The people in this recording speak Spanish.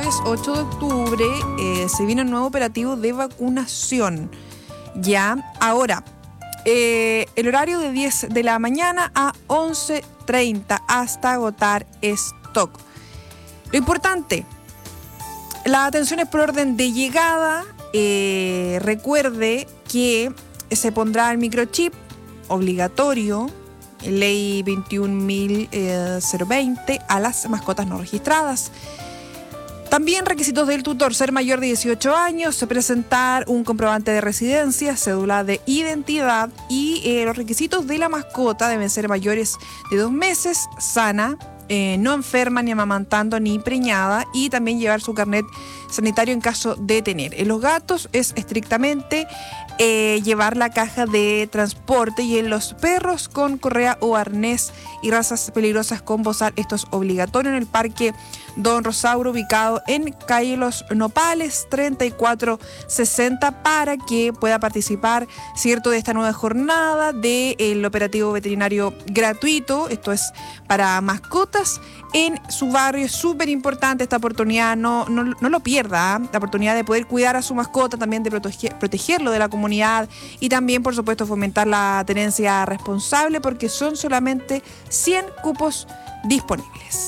lunes 8 de octubre se viene un nuevo operativo de vacunación. Ya, ahora, el horario de 10 de la mañana a 11:30 hasta agotar stock. Lo importante, la atención es por orden de llegada. Recuerde que se pondrá el microchip obligatorio, ley 21.020, a las mascotas no registradas. También requisitos del tutor: ser mayor de 18 años, presentar un comprobante de residencia, cédula de identidad, y los requisitos de la mascota deben ser mayores de 2 meses, sana, no enferma, ni amamantando, ni preñada, y también llevar su carnet sanitario en caso de tener. En los gatos es estrictamente llevar la caja de transporte, y en los perros con correa o arnés, y razas peligrosas con bozal. Esto es obligatorio en el Parque Don Rosauro, ubicado en calle Los Nopales 3460, para que pueda participar, ¿cierto?, de esta nueva jornada del operativo veterinario gratuito. Esto es para mascotas en su barrio. Es súper importante esta oportunidad, no lo pierda, ¿eh? La oportunidad de poder cuidar a su mascota, también de protegerlo de la comunidad, y también, por supuesto, fomentar la tenencia responsable, porque son solamente 100 cupos disponibles.